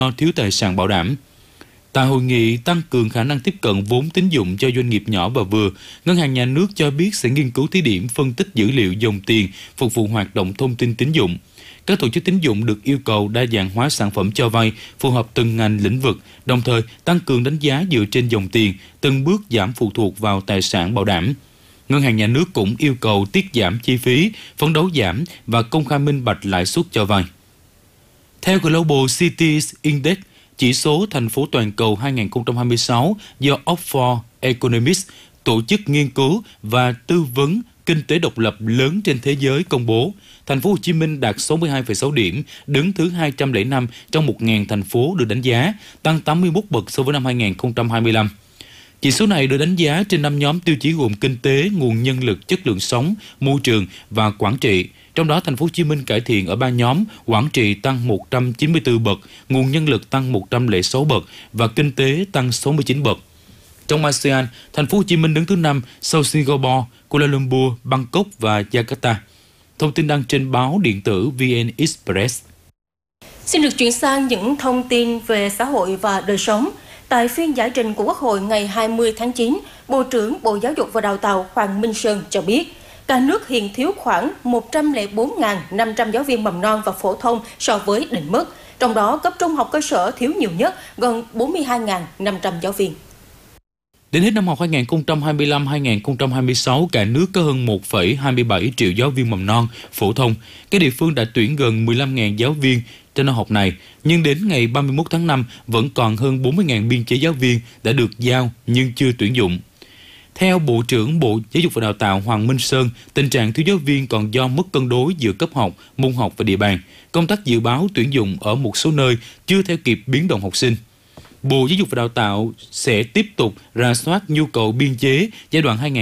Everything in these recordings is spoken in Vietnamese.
do thiếu tài sản bảo đảm. Tại hội nghị tăng cường khả năng tiếp cận vốn tín dụng cho doanh nghiệp nhỏ và vừa, Ngân hàng Nhà nước cho biết sẽ nghiên cứu thí điểm phân tích dữ liệu dòng tiền phục vụ hoạt động thông tin tín dụng. Các tổ chức tín dụng được yêu cầu đa dạng hóa sản phẩm cho vay phù hợp từng ngành lĩnh vực, đồng thời tăng cường đánh giá dựa trên dòng tiền, từng bước giảm phụ thuộc vào tài sản bảo đảm. Ngân hàng Nhà nước cũng yêu cầu tiết giảm chi phí, phấn đấu giảm và công khai minh bạch lãi suất cho vay. Theo Global Cities Index, chỉ số thành phố toàn cầu 2026 do Oxford Economics, tổ chức nghiên cứu và tư vấn kinh tế độc lập lớn trên thế giới công bố, thành phố Hồ Chí Minh đạt 62,6 điểm, đứng thứ 205 trong 1.000 thành phố được đánh giá, tăng 81 bậc so với năm 2025. Chỉ số này được đánh giá trên 5 nhóm tiêu chí gồm kinh tế, nguồn nhân lực, chất lượng sống, môi trường và quản trị. Trong đó, thành phố Hồ Chí Minh cải thiện ở 3 nhóm, quản trị tăng 194 bậc, nguồn nhân lực tăng 106 bậc và kinh tế tăng 69 bậc. Trong ASEAN, thành phố Hồ Chí Minh đứng thứ 5 sau Singapore, Kuala Lumpur, Bangkok và Jakarta. Thông tin đăng trên báo điện tử VN Express. Xin được chuyển sang những thông tin về xã hội và đời sống. Tại phiên giải trình của Quốc hội ngày 20 tháng 9, Bộ trưởng Bộ Giáo dục và Đào tạo Hoàng Minh Sơn cho biết, cả nước hiện thiếu khoảng 104.500 giáo viên mầm non và phổ thông so với định mức. Trong đó, cấp trung học cơ sở thiếu nhiều nhất, gần 42.500 giáo viên. Đến hết năm học 2025-2026, cả nước có hơn 1,27 triệu giáo viên mầm non, phổ thông. Các địa phương đã tuyển gần 15.000 giáo viên cho năm học này, nhưng đến ngày 31 tháng 5 vẫn còn hơn 40.000 biên chế giáo viên đã được giao nhưng chưa tuyển dụng. Theo Bộ trưởng Bộ Giáo dục và Đào tạo Hoàng Minh Sơn, tình trạng thiếu giáo viên còn do mất cân đối giữa cấp học, môn học và địa bàn. Công tác dự báo tuyển dụng ở một số nơi chưa theo kịp biến động học sinh. Bộ Giáo dục và Đào tạo sẽ tiếp tục rà soát nhu cầu biên chế giai đoạn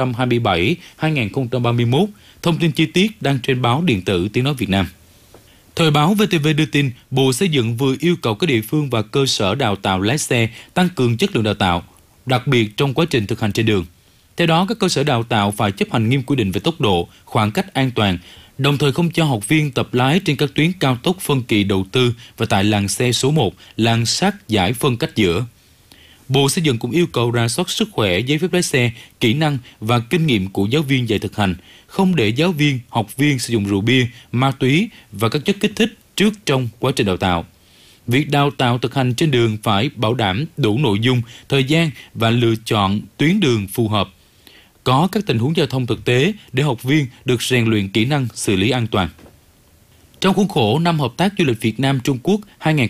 2027-2031. Thông tin chi tiết đăng trên báo điện tử Tiếng nói Việt Nam. Thời báo VTV đưa tin, Bộ Xây dựng vừa yêu cầu các địa phương và cơ sở đào tạo lái xe tăng cường chất lượng đào tạo, đặc biệt trong quá trình thực hành trên đường. Theo đó, các cơ sở đào tạo phải chấp hành nghiêm quy định về tốc độ, khoảng cách an toàn, đồng thời không cho học viên tập lái trên các tuyến cao tốc phân kỳ đầu tư và tại làn xe số 1, làn sát giải phân cách giữa. Bộ Xây dựng cũng yêu cầu rà soát sức khỏe, giấy phép lái xe, kỹ năng và kinh nghiệm của giáo viên dạy thực hành, không để giáo viên, học viên sử dụng rượu bia, ma túy và các chất kích thích trước trong quá trình đào tạo. Việc đào tạo thực hành trên đường phải bảo đảm đủ nội dung, thời gian và lựa chọn tuyến đường phù hợp. Có các tình huống giao thông thực tế để học viên được rèn luyện kỹ năng xử lý an toàn. Trong khuôn khổ năm hợp tác du lịch Việt Nam Trung Quốc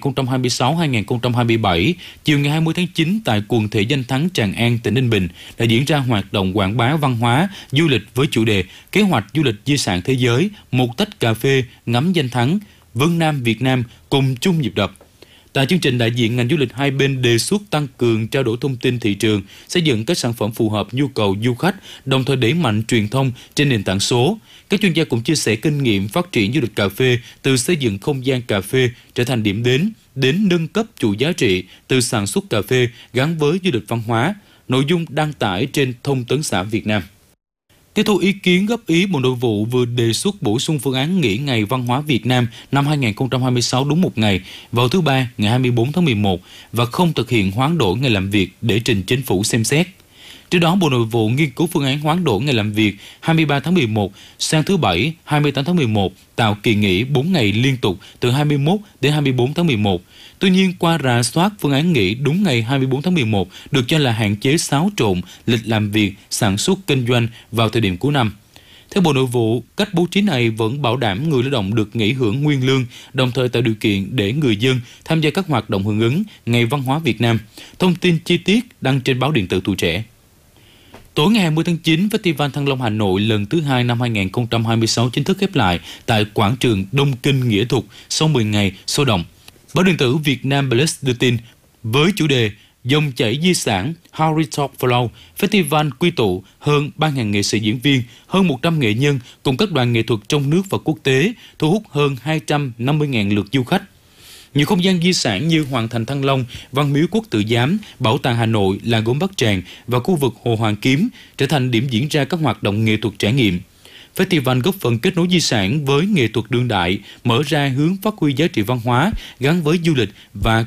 2026-2027, chiều ngày 20 tháng 9 tại quần thể danh thắng Tràng An, tỉnh Ninh Bình đã diễn ra hoạt động quảng bá văn hóa, du lịch với chủ đề Kế hoạch du lịch di sản thế giới, một tách cà phê ngắm danh thắng, Vân Nam Việt Nam cùng chung nhịp đập. Tại chương trình, đại diện ngành du lịch hai bên đề xuất tăng cường trao đổi thông tin thị trường, xây dựng các sản phẩm phù hợp nhu cầu du khách, đồng thời đẩy mạnh truyền thông trên nền tảng số. Các chuyên gia cũng chia sẻ kinh nghiệm phát triển du lịch cà phê từ xây dựng không gian cà phê trở thành điểm đến nâng cấp chuỗi giá trị từ sản xuất cà phê gắn với du lịch văn hóa. Nội dung đăng tải trên Thông tấn xã Việt Nam. Tiếp thu ý kiến góp ý, Bộ Nội vụ vừa đề xuất bổ sung phương án nghỉ ngày văn hóa Việt Nam năm 2026 đúng một ngày vào thứ Ba ngày 24 tháng 11 và không thực hiện hoán đổi ngày làm việc để trình Chính phủ xem xét. Trước đó, Bộ Nội vụ nghiên cứu phương án hoán đổi ngày làm việc 23 tháng 11 sang thứ Bảy 28 tháng 11, tạo kỳ nghỉ 4 ngày liên tục từ 21 đến 24 tháng 11. Tuy nhiên, qua rà soát, phương án nghỉ đúng ngày 24 tháng 11 được cho là hạn chế xáo trộn lịch làm việc, sản xuất, kinh doanh vào thời điểm cuối năm. Theo Bộ Nội vụ, cách bố trí này vẫn bảo đảm người lao động được nghỉ hưởng nguyên lương, đồng thời tạo điều kiện để người dân tham gia các hoạt động hưởng ứng Ngày Văn hóa Việt Nam. Thông tin chi tiết đăng trên báo điện tử Tuổi Trẻ. Tối ngày 20 tháng 9, Festival Thăng Long Hà Nội lần thứ 2 năm 2026 chính thức khép lại tại quảng trường Đông Kinh Nghĩa Thục sau 10 ngày sôi động. Báo điện tử Việt Nam Plus đưa tin, với chủ đề Dòng chảy di sản Heritage Flow, festival quy tụ hơn 3.000 nghệ sĩ diễn viên, hơn 100 nghệ nhân cùng các đoàn nghệ thuật trong nước và quốc tế, thu hút hơn 250.000 lượt du khách. Nhiều không gian di sản như Hoàng thành Thăng Long, Văn miếu Quốc Tử Giám, Bảo tàng Hà Nội, Làng gốm Bát Tràng và khu vực Hồ Hoàn Kiếm trở thành điểm diễn ra các hoạt động nghệ thuật trải nghiệm. Festival góp phần kết nối di sản với nghệ thuật đương đại, mở ra hướng phát huy giá trị văn hóa gắn với du lịch và